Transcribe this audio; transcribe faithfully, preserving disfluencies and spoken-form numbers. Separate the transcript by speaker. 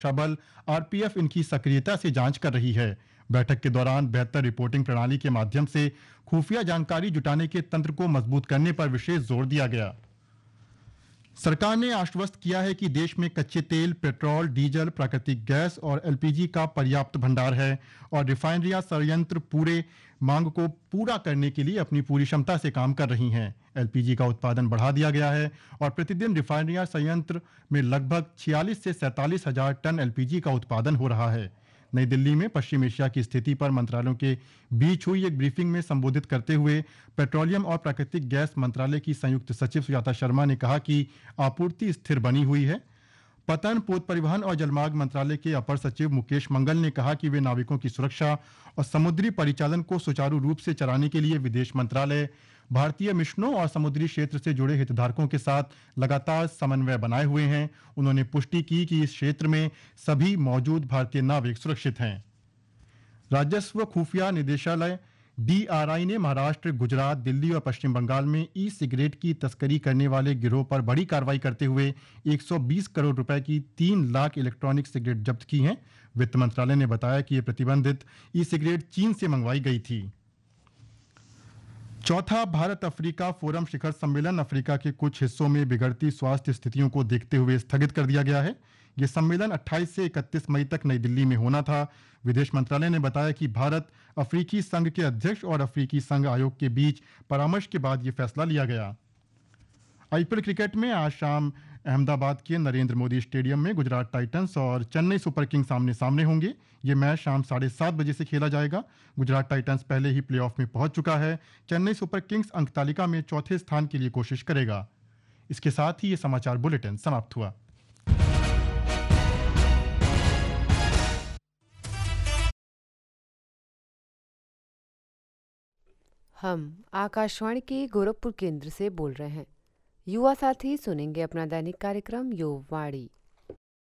Speaker 1: सुरक्षा बल R P F इनकी सक्रियता से जांच कर रही है। बैठक के दौरान बेहतर रिपोर्टिंग प्रणाली के माध्यम से खुफिया जानकारी जुटाने के तंत्र को मजबूत करने पर विशेष जोर दिया गया। सरकार ने आश्वस्त किया है कि देश में कच्चे तेल, पेट्रोल, डीजल, प्राकृतिक गैस और एल पी जी का पर्याप्त भंडार है और रिफाइनरियां संयंत्र पूरे मांग को पूरा करने के लिए अपनी पूरी क्षमता से काम कर रही हैं। एल पी जी का उत्पादन बढ़ा दिया गया है और प्रतिदिन रिफाइनरियां संयंत्र में लगभग छियालीस से सैंतालीस हजार टन एल पी जी का उत्पादन हो रहा है। नई दिल्ली में पश्चिम एशिया की स्थिति पर मंत्रालयों के बीच हुई एक ब्रीफिंग में संबोधित करते हुए पेट्रोलियम और प्राकृतिक गैस मंत्रालय की संयुक्त सचिव सुजाता शर्मा ने कहा कि आपूर्ति स्थिर बनी हुई है। पतन, पोत परिवहन और जलमार्ग मंत्रालय के अपर सचिव मुकेश मंगल ने कहा कि वे नाविकों की सुरक्षा और समुद्री परिचालन को सुचारू रूप से चलाने के लिए विदेश मंत्रालय, भारतीय मिशनों और समुद्री क्षेत्र से जुड़े हितधारकों के साथ लगातार समन्वय बनाए हुए हैं। उन्होंने पुष्टि की कि इस क्षेत्र में सभी मौजूद भारतीय नाविक सुरक्षित हैं। राजस्व खुफिया निदेशालय डी आर आई ने महाराष्ट्र, गुजरात, दिल्ली और पश्चिम बंगाल में ई सिगरेट की तस्करी करने वाले गिरोह पर बड़ी कार्रवाई करते हुए एक सौ बीस करोड़ रुपए की तीन लाख इलेक्ट्रॉनिक सिगरेट जब्त की हैं। वित्त मंत्रालय ने बताया कि ये प्रतिबंधित ई सिगरेट चीन से मंगवाई गई थी। चौथा भारत अफ्रीका फोरम शिखर सम्मेलन अफ्रीका के कुछ हिस्सों में बिगड़ती स्वास्थ्य स्थितियों को देखते हुए स्थगित कर दिया गया है। यह सम्मेलन अट्ठाईस से इकतीस मई तक नई दिल्ली में होना था। विदेश मंत्रालय ने बताया कि भारत अफ्रीकी संघ के अध्यक्ष और अफ्रीकी संघ आयोग के बीच परामर्श के बाद यह फैसला लिया गया। आई पी एल क्रिकेट में आज शाम अहमदाबाद के नरेंद्र मोदी स्टेडियम में गुजरात टाइटंस और चेन्नई सुपर किंग्स आमने सामने होंगे। ये मैच शाम साढ़े सात बजे से खेला जाएगा। गुजरात टाइटंस पहले ही प्लेऑफ में पहुंच चुका है। चेन्नई सुपर किंग्स अंक तालिका में चौथे स्थान के लिए कोशिश करेगा। इसके साथ ही ये समाचार बुलेटिन समाप्त हुआ।
Speaker 2: हम आकाशवाणी के गोरखपुर केंद्र से बोल रहे हैं। युवा साथी सुनेंगे अपना दैनिक कार्यक्रम युववाणी।